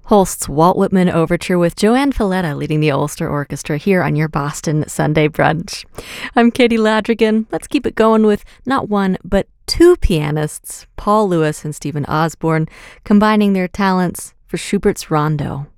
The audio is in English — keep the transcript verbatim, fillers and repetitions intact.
Holst's Walt Whitman Overture with Joanne Falletta leading the Ulster Orchestra here on your Boston Sunday Brunch. I'm Katie Ladrigan. Let's keep it going with not one, but two pianists, Paul Lewis and Stephen Osborne, combining their talents for Schubert's Rondo.